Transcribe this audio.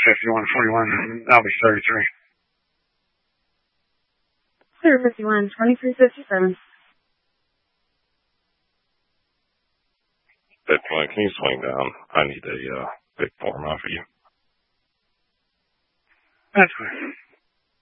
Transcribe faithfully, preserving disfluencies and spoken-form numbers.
fifty-one forty-one. I'll be thirty-three. Clear fifty-one twenty-three fifty-seven. fifty-one, can you swing down? I need a uh, big form off of you. That's good.